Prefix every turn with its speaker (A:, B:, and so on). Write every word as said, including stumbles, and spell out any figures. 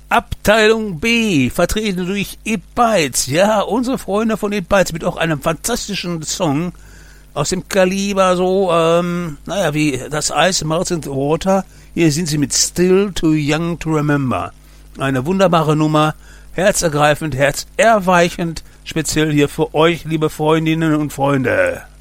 A: Abteilung B, vertreten durch It Bites. Ja, unsere Freunde von It Bites mit auch einem fantastischen Song aus dem Kaliber so, ähm, naja, wie das Eis Melts in the Water. Hier sind sie mit Still Too Young to Remember. Eine wunderbare Nummer, herzergreifend, herzerweichend, speziell hier für euch, liebe Freundinnen und Freunde.